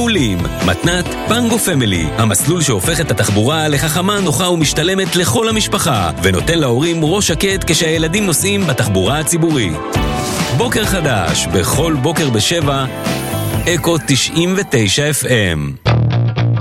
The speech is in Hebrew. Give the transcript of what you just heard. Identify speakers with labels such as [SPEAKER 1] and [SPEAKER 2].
[SPEAKER 1] מעולים. מתנת פנגו פמילי, המסלול שהופך את התחבורה לחכמה, נוחה ומשתלמת לכל המשפחה, ונותן להורים ראש שקט כשהילדים נוסעים בתחבורה הציבורית. בוקר חדש, בכל בוקר ב7, אקו 99 FM.